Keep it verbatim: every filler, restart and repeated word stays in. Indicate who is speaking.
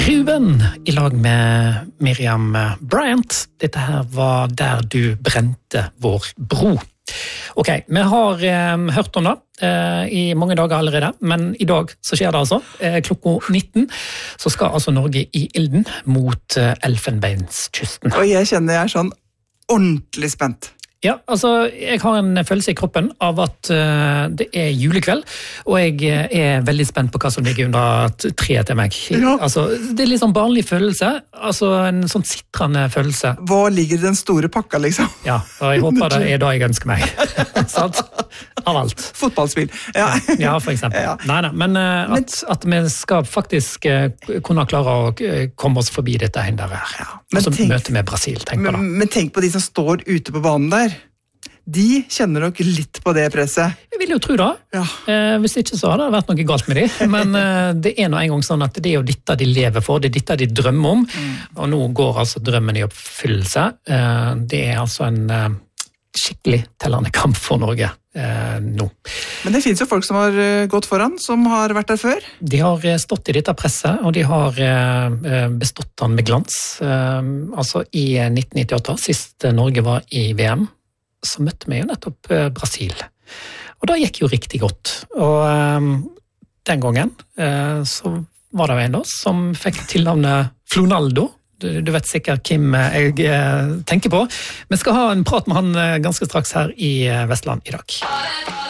Speaker 1: Ruben i lag med Miriam Bryant. Dette her var Der du brente vår bro. Ok, vi har eh, hørt om det eh, i mange dager allerede, men i dag så skjer det altså. Eh, klokka nitten så skal altså Norge i ilden mot eh, Elfenbenskysten.
Speaker 2: Og jeg kjenner jeg er sånn ordentlig spent.
Speaker 1: Ja, altså, jeg har en følelse i kroppen av at uh, det er julekveld, og jeg er veldig spent på hva som ligger under treet til meg.
Speaker 2: Ja.
Speaker 1: Altså, det er litt sånn barnlig følelse, altså en sånn sitrende følelse.
Speaker 2: Hva ligger i den store pakka, liksom?
Speaker 1: Ja, og jeg håper det er da jeg ønsker meg. Sant? Av alt.
Speaker 2: Fotballspill. Ja,
Speaker 1: ja for eksempel. Ja. Nei, nei, men, uh, at, at vi skal faktisk uh, kunne klare å uh, komme oss forbi dette hinderet her. Ja. Altså tenk, møte med Brasil, tenk på det.
Speaker 2: Men, men tenk på de som står ute på banen der. De kjenner nok litt på det presset.
Speaker 1: Jeg vil jo tro det. Ja. Eh, hvis ikke så hadde det vært noe galt med de. Men eh, det er nå en gang sånn at det er jo dette de lever for, det er dette de drømmer om. Mm. Og nå går altså drømmen i oppfyllelse. Eh, det er altså en eh, skikkelig tellende kamp for Norge eh, nå.
Speaker 2: Men det finnes jo folk som har gått foran, som har vært der før.
Speaker 1: De har stått i dette presset, og de har eh, bestått den med glans. Eh, altså i nitten nittiåtte, sist Norge var i V M, så møtte vi jo nettopp Brasil. Og det gikk jo riktig godt. Og um, den gangen uh, så var det jo en da som fikk tilnavnet Flonaldo. Du, du vet sikkert hvem jeg uh, tenker på. Vi skal ha en prat med han uh, ganske straks her i uh, Vestland i dag.